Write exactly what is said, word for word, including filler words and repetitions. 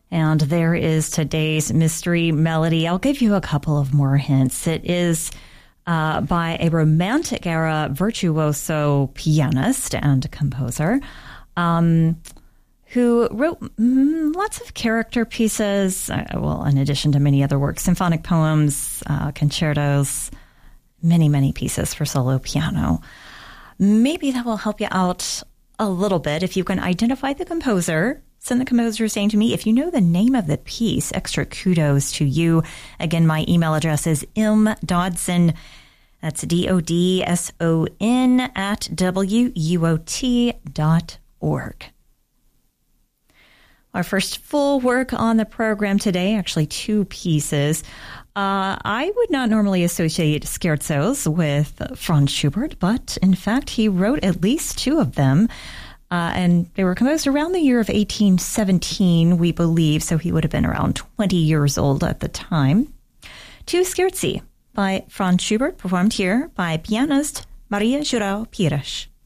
And there is today's mystery melody. I'll give you a couple of more hints. It is uh, by a Romantic era virtuoso pianist and composer um, who wrote mm, lots of character pieces, uh, well, in addition to many other works, symphonic poems, uh, concertos, many, many pieces for solo piano. Maybe that will help you out a little bit. If you can identify the composer, send the composer saying to me, if you know the name of the piece, extra kudos to you. Again, my email address is mdodson, that's D O D S O N, at W U O T dot org. Our first full work on the program today, actually two pieces. Uh, I would not normally associate scherzos with Franz Schubert, but in fact, he wrote at least two of them. Uh, and they were composed around the year of eighteen seventeen, we believe, so he would have been around twenty years old at the time. Two scherzi by Franz Schubert, performed here by pianist Maria João Pires.